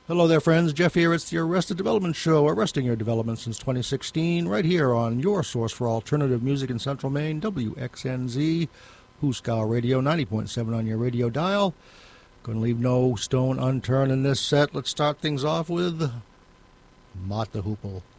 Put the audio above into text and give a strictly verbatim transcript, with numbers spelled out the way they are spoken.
Hello there, friends. Jeff here. It's the Arrested Development Show, arresting your development since twenty sixteen, right here on your source for alternative music in Central Maine, W X N Z, Hooskow Radio, ninety point seven on your radio dial. Going to leave no stone unturned in this set. Let's start things off with Mott the Hoople.